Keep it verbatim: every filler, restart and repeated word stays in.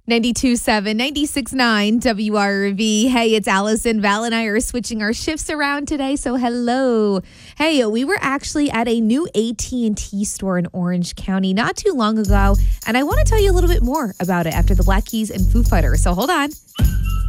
ninety-two point seven, ninety-six point nine W R V. Hey, it's Allison. Val and I are switching our shifts around today, so hello. Hey, we were actually at a new A T and T store in Orange County not too long ago, and I want to tell you a little bit more about it after the Black Keys and Foo Fighters, so hold on.